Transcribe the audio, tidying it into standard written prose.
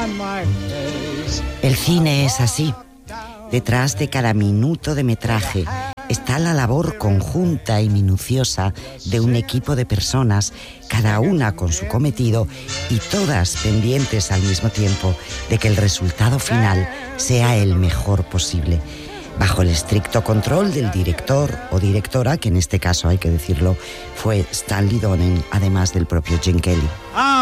El cine es así. Detrás de cada minuto de metraje está la labor conjunta y minuciosa de un equipo de personas, cada una con su cometido y todas pendientes al mismo tiempo de que el resultado final sea el mejor posible, bajo el estricto control del director o directora, que en este caso, hay que decirlo, fue Stanley Donen, además del propio Gene Kelly.